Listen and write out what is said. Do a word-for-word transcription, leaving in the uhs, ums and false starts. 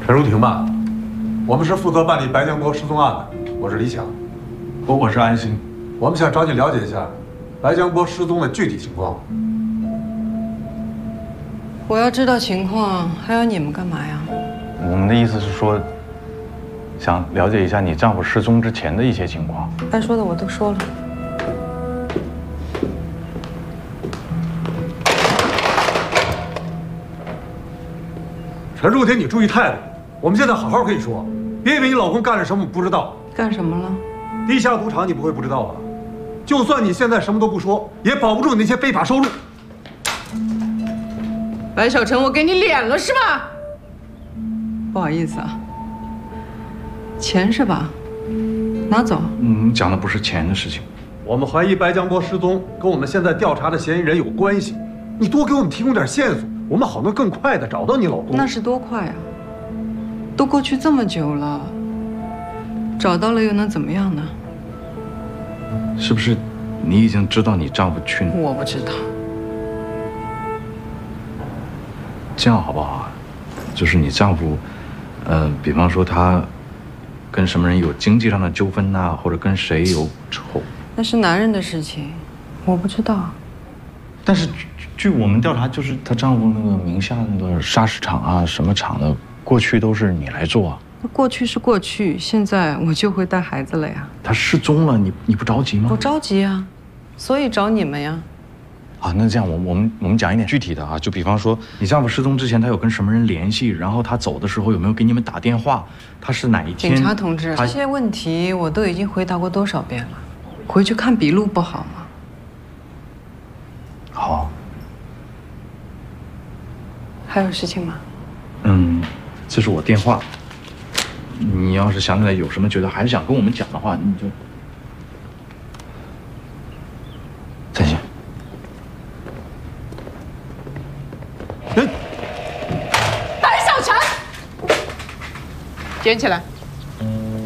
陈如婷吧，我们是负责办理白江波失踪案的，我是李想， 我我是安心， 我们想找你了解一下白江波失踪的具体情况。 我要知道情况，还要你们干嘛呀？ 我们的意思是说，想了解一下你丈夫失踪之前的一些情况。 该说的我都说了。 陈如婷，你注意态度。我们现在好好跟你说，别以为你老公干了什么不知道。 干什么了？ 地下赌场你不会不知道吧？就算你现在什么都不说，也保不住你那些非法收入。 白小晨，我给你脸了是吧？不好意思啊，钱是吧？拿走。 嗯，讲的不是钱的事情。 我们怀疑白江波失踪跟我们现在调查的嫌疑人有关系，你多给我们提供点线索，我们好能更快的找到你老公。 那是多快啊！都过去这么久了，找到了又能怎么样呢？ 是不是你已经知道你丈夫去哪？ 我不知道。 这样好不好啊？就是你丈夫，呃，比方说他跟什么人有经济上的纠纷呐、或者跟谁有仇， 那是男人的事情，我不知道。 但是据据我们调查，就是她丈夫那个名下那个砂石厂啊，什么厂的，过去都是你来做啊。 那过去是过去，现在我就会带孩子了呀。 他失踪了，你你不着急吗？ 我着急啊，所以找你们呀。 啊，那这样我我们我们讲一点具体的啊，就比方说你丈夫失踪之前，他有跟什么人联系？然后他走的时候有没有给你们打电话？他是哪一天？ 警察同志，这些问题我都已经回答过多少遍了，回去看笔录不好吗？ 好。 还有事情吗？ 嗯，这是我电话。你要是想起来有什么觉得还是想跟我们讲的话，你就再见。 白小晨，捡起来。